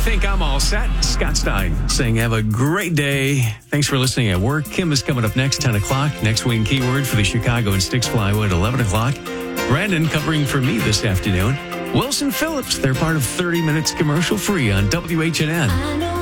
think I'm all set. Scott Stein saying have a great day. Thanks for listening at work. Kim is coming up next, 10 o'clock. Next Wing Keyword for the Chicago and Sticks Plywood, 11 o'clock. Brandon covering for me this afternoon. Wilson Phillips, they're part of 30 Minutes Commercial Free on WHNN.